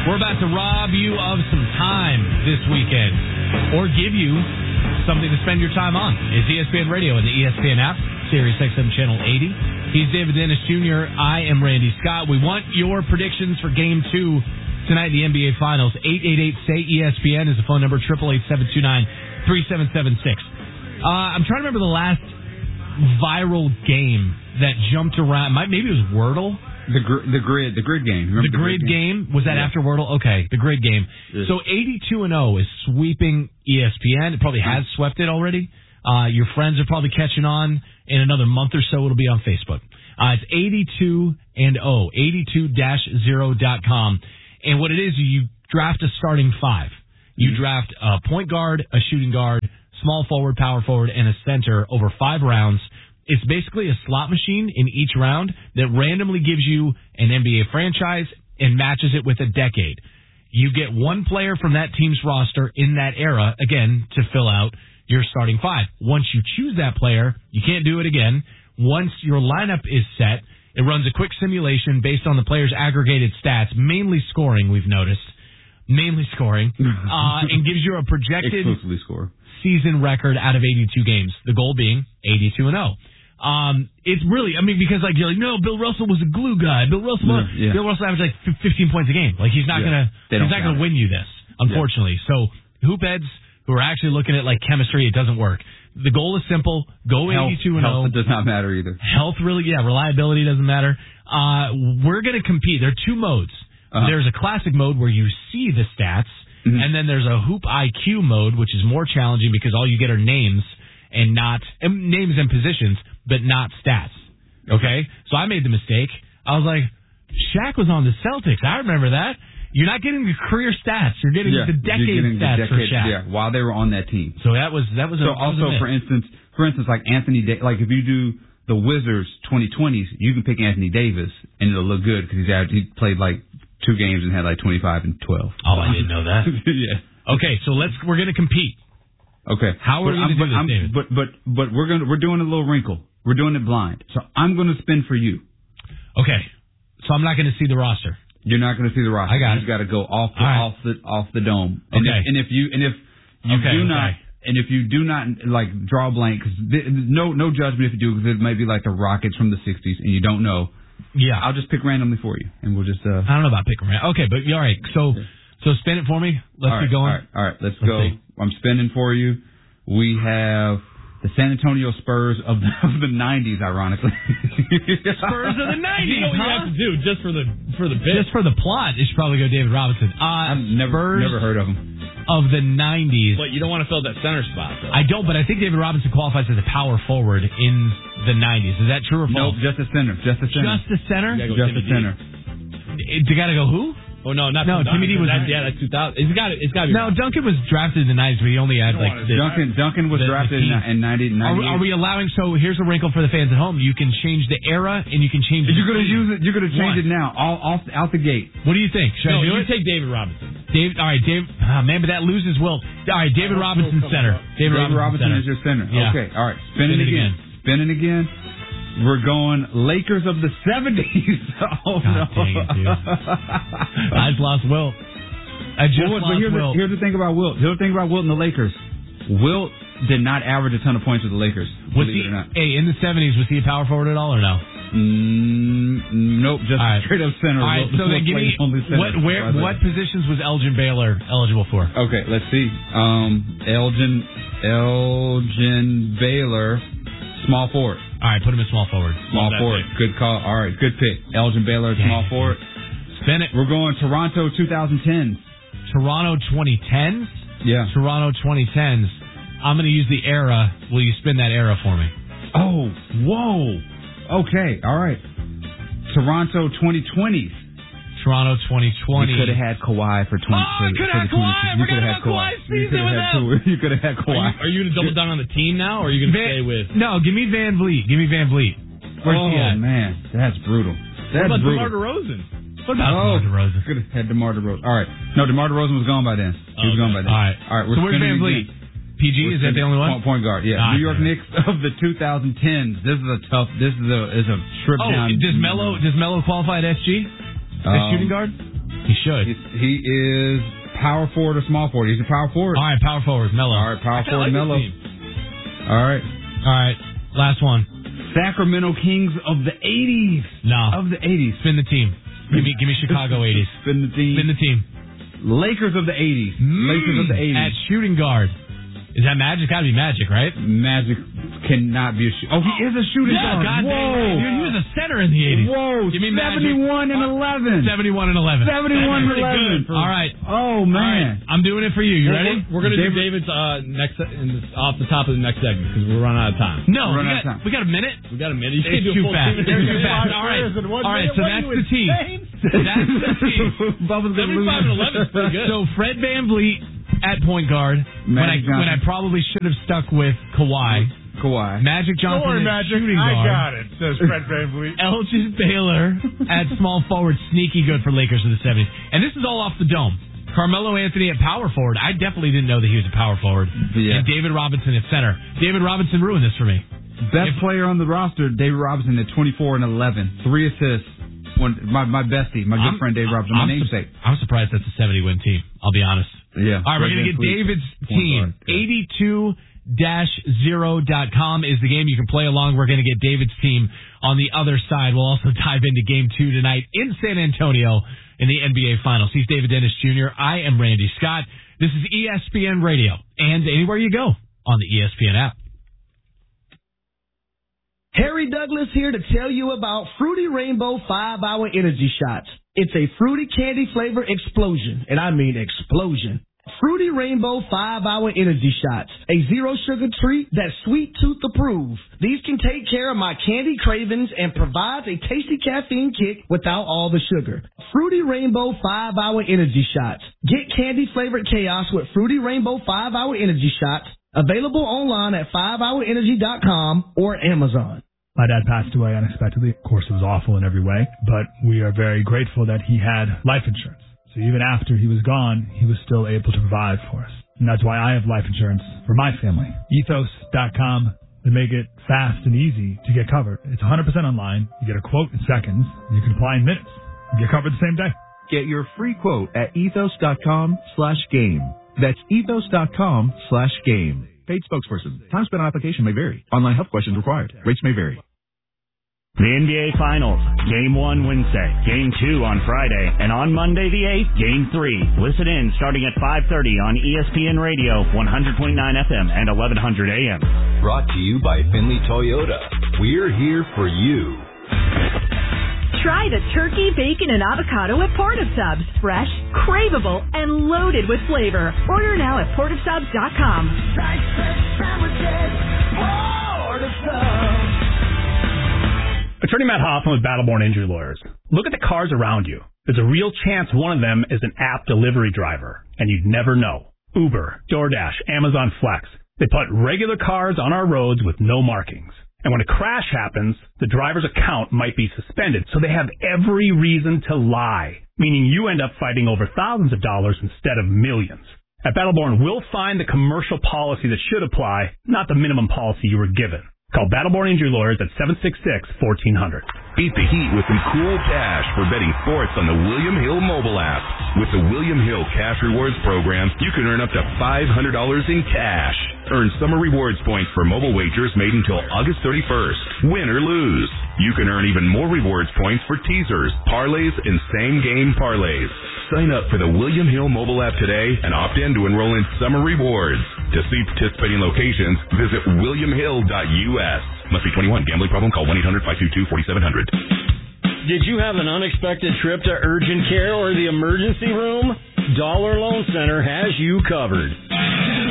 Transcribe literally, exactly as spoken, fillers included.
We're about to rob you of some time this weekend, or give you something to spend your time on. It's E S P N Radio and the E S P N app, Sirius X M Channel eighty. He's David Dennis Junior I am Randy Scott. We want your predictions for Game two tonight in the N B A Finals. eight eight eight, S A Y, E S P N is the phone number, eight eight eight, seven two nine, three seven seven six. Uh, I'm trying to remember the last viral game that jumped around. Maybe it was Wordle. The gr- the grid the grid game. Remember the, the grid, grid game? game was that yeah. after Wordle? Okay, the grid game. Yeah. So eighty-two and oh is sweeping E S P N. It probably has swept it already. Uh, your friends are probably catching on. In another month or so, it'll be on Facebook. Uh, it's eighty-two and oh, eighty-two dash zero dot com. And what it is, you draft a starting five. You mm-hmm. draft a point guard, a shooting guard, small forward, power forward, and a center over five rounds. It's basically a slot machine in each round that randomly gives you an N B A franchise and matches it with a decade. You get one player from that team's roster in that era, again, to fill out your starting five. Once you choose that player, you can't do it again. Once your lineup is set, it runs a quick simulation based on the player's aggregated stats, mainly scoring, we've noticed. Mainly scoring. uh, and gives you a projected exclusively score season record out of eighty-two games. The goal being eighty-two and oh. Um, it's really, I mean, because like you're like, no, Bill Russell was a glue guy. Bill Russell, yeah, yeah. Bill Russell averaged like fifteen points a game. Like he's not yeah. gonna, he's not gonna win you this, unfortunately. Yeah. So hoop heads who are actually looking at like chemistry, it doesn't work. The goal is simple: go eighty-two and oh. Health does not matter either. Health really, yeah, reliability doesn't matter. Uh, we're gonna compete. There are two modes. Uh-huh. There's a classic mode where you see the stats, mm-hmm. and then there's a hoop I Q mode, which is more challenging because all you get are names and not and names and positions, but not stats. Okay? So I made the mistake. I was like, Shaq was on the Celtics. I remember that. You're not getting the career stats. You're getting yeah, the decade getting stats the decade, for Shaq. Yeah, while they were on that team. So that was that was. So a, also, was for instance, for instance, like Anthony, da- like if you do the Wizards twenty twenties, you can pick Anthony Davis and it'll look good because he's had, he played like two games and had like twenty-five and twelve. Oh, I didn't know that. Yeah. Okay, so let's we're gonna compete. Okay. How are we going to do this, David? But but but we're going we're doing a little wrinkle. We're doing it blind. So I'm going to spin for you. Okay. So I'm not going to see the roster. You're not going to see the roster. I got you it. You got to go off the right. off the off the dome. And okay. If, and if you and if you okay, do okay. not and if you do not like draw a blank, cause th- no no judgment if you do, because it might be like the Rockets from the sixties and you don't know. Yeah. I'll just pick randomly for you, and we'll just. Uh, I don't know about picking random. Okay, but all right. So okay. so spin it for me. Let's all right, get going. All right. All right. Let's, let's go. See. I'm spinning for you. We have the San Antonio Spurs of the, of the nineties, ironically. Spurs of the nineties. You know what huh? you have to do just for the for the bit. Just for the plot, you should probably go David Robinson. Uh, I've never Spurs never heard of him. Of the nineties. But you don't want to fill that center spot, though. I don't, but I think David Robinson qualifies as a power forward in the nineties. Is that true or false? No, just a center. Just a center. Just a center? Go just Timmy a center. D. You gotta go who? Oh, no, not no. Timmy D was that, yeah, that's two thousand. It's got it's got to be. No, right. Duncan was drafted in the nineties, but he only had like the, Duncan. Duncan was the, drafted the in ninety. Are, are we allowing? So here's a wrinkle for the fans at home: you can change the era and you can change. You're going to use it. You're going to change One. it now, all off out the gate. What do you think? Should no, I do you it? take David Robinson. David. All right, Dave. Oh, man, but that loses Will. All right, David Robinson center. David, David Robinson, Robinson is your center. Yeah. Okay. All right. Spinning Spin it again. again. Spinning again. We're going Lakers of the seventies. Oh, God no. dang it, dude. I just lost Will. I just well, lost but here's Will. The, here's the thing about Wilt. Here's the thing about Wilt and the Lakers. Wilt did not average a ton of points with the Lakers. Was believe he, it or not. Hey, in the seventies, was he a power forward at all or no? Mm, nope, just right. straight up center. All right, Wilt, so then give me what where what positions was Elgin Baylor eligible for? Okay, let's see. Um, Elgin Elgin Baylor, small forward. All right, put him in small forward. Small Love forward. Pick. Good call. All right, good pick. Elgin Baylor, Dang. small forward. Spin it. We're going Toronto twenty tens. Toronto twenty tens? Yeah. Toronto twenty tens. I'm going to use the era. Will you spin that era for me? Oh, whoa. Okay, all right. Toronto twenty twenties. Toronto twenty twenty. You could have had Kawhi for twenty. Oh, I could have had Kawhi. I forgot about Kawhi's season with them. You could have had Kawhi. Are you, you going to double down on the team now, or are you going to stay with? No, give me Van Vliet. Give me Van Vliet. Where's oh he at? man, that's brutal. That's what about brutal. DeMar DeRozan? What about oh, DeMar DeRozan? Could have had DeMar DeRozan. All right, no, DeMar DeRozan was gone by then. He oh, was okay. gone by then. All right, all right. We're so where's Van Vliet? P G, is that the only one? Point, point guard, yeah. Ah, New York yeah. Knicks of the twenty tens. This is a tough. This is a is a trip oh, down. does Melo does Melo qualify at S G? As Um, shooting guard? He should. He's, he is power forward or small forward. He's a power forward. All right, power forward, Melo. All right, power forward, like Melo. this team. All right. All right, last one. Sacramento Kings of the eighties. No. Of the eighties. Spin the team. Give me, give me Chicago eighties. Spin the team. Spin the team. Lakers of the eighties. Mm, Lakers of the eighties. At shooting guard. Is that Magic? Got to be Magic, right? Magic cannot be a shooter. Oh, he is a shooting Yeah, guard. God Whoa. dang it. Dude, he was a center in the eighties. Whoa. Give me Magic. seventy-one and eleven. seventy-one and eleven. seventy-one and eleven. All right. Oh, man. I'm doing it for you. You We're, ready? we're going to do David- David's uh, next in the, off the top of the next segment because we're running out of time. No, We're we running out of got, time. we got a minute. We got a minute. You It's can't do a too full fast. team. It's too fast. All right. All right, so that's the team. That's the team. Bubba's gonna lose. seventy-five and eleven is pretty good. So Fred VanVleet at point guard. When I, Magic when I Johnson. probably should have stuck with Kawhi. Kawhi. Magic Johnson at shooting guard. it, says Fred VanVleet. Elgin Baylor at small forward, sneaky good for Lakers of the seventies. And this is all off the dome. Carmelo Anthony at power forward. I definitely didn't know that he was a power forward. Yeah. And David Robinson at center. David Robinson ruined this for me. Best If- player on the roster, David Robinson at twenty-four and eleven. Three assists. One, my, my bestie, my good I'm- friend David Robinson, my I'm, namesake. su- I'm surprised that's a seventy-win team. I'll be honest. Yeah. All right, we're Fred going to get VanVleet, David's point team. guard. Yeah. eighty-two zero dot com is the game. You can play along. We're going to get David's team on the other side. We'll also dive into game two tonight in San Antonio in the N B A Finals. He's David Dennis Junior I am Randy Scott. This is E S P N Radio and anywhere you go on the E S P N app. Harry Douglas here to tell you about Fruity Rainbow five hour Energy Shots. It's a fruity candy flavor explosion, and I mean explosion. Fruity Rainbow five hour Energy Shots, a zero sugar treat that's sweet tooth approved. These can take care of my candy cravings and provides a tasty caffeine kick without all the sugar. Fruity Rainbow five hour Energy Shots. Get candy flavored chaos with Fruity Rainbow five hour Energy Shots. Available online at five hour energy dot com or Amazon. My dad passed away unexpectedly. Of course, it was awful in every way, but we are very grateful that he had life insurance. So even after he was gone, he was still able to provide for us. And that's why I have life insurance for my family. ethos dot com. They make it fast and easy to get covered. It's one hundred percent online. You get a quote in seconds. You can apply in minutes. You get covered the same day. Get your free quote at ethos dot com slash game. That's ethos dot com slash game. Paid spokesperson. Time spent on application may vary. Online health questions required. Rates may vary. The N B A Finals, Game one Wednesday, Game two on Friday, and on Monday the eighth, Game three. Listen in starting at five thirty on E S P N Radio, one hundred point nine F M and eleven hundred A M. Brought to you by Finley Toyota. We're here for you. Try the turkey, bacon, and avocado at Portive Subs. Fresh, craveable, and loaded with flavor. Order now at portive subs dot com. Attorney Matt Hoffman with Battleborn Injury Lawyers. Look at the cars around you. There's a real chance one of them is an app delivery driver, and you'd never know. Uber, DoorDash, Amazon Flex. They put regular cars on our roads with no markings. And when a crash happens, the driver's account might be suspended, so they have every reason to lie, meaning you end up fighting over thousands of dollars instead of millions. At Battleborn, we'll find the commercial policy that should apply, not the minimum policy you were given. Call Battleborn Injury Lawyers at seven six six, one four zero zero. Beat the heat with some cool cash for betting sports on the William Hill mobile app. With the William Hill Cash Rewards program, you can earn up to five hundred dollars in cash. Earn summer rewards points for mobile wagers made until August thirty-first. Win or lose. You can earn even more rewards points for teasers, parlays, and same-game parlays. Sign up for the William Hill mobile app today and opt in to enroll in summer rewards. To see participating locations, visit william hill dot U S. Must be twenty-one. Gambling problem? Call one eight hundred, five two two, four seven zero zero. Did you have an unexpected trip to urgent care or the emergency room? Dollar Loan Center has you covered.